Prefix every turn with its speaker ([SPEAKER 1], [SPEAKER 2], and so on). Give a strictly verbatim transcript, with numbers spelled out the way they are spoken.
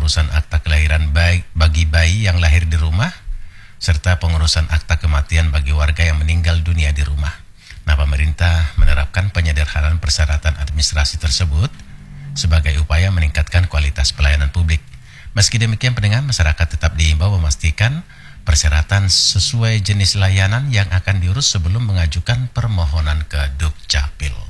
[SPEAKER 1] pengurusan akta kelahiran baik bagi bayi yang lahir di rumah, serta pengurusan akta kematian bagi warga yang meninggal dunia di rumah. Nah, pemerintah menerapkan penyederhanaan persyaratan administrasi tersebut sebagai upaya meningkatkan kualitas pelayanan publik. Meski demikian, pendengar, masyarakat tetap diimbau memastikan persyaratan sesuai jenis layanan yang akan diurus sebelum mengajukan permohonan ke Dukcapil.